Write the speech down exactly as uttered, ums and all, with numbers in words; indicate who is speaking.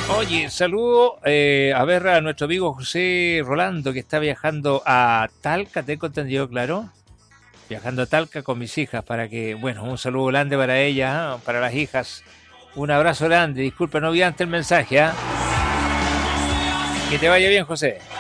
Speaker 1: Oye, saludo eh, a ver a nuestro amigo José Rolando, que está viajando a Talca, tengo entendido, claro. Viajando a Talca con mis hijas para que, bueno, un saludo grande para ellas, ¿ah? Para las hijas. Un abrazo grande. Disculpa, no vi antes el mensaje, ¿ah? Que te vaya bien, José.